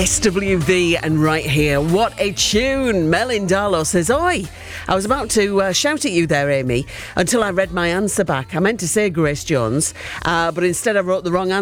SWV and Right Here. What a tune. Melin Darlow says, "Oi, I was about to shout at you there, Amy, until I read my answer back. I meant to say Grace Jones, but instead I wrote the wrong answer.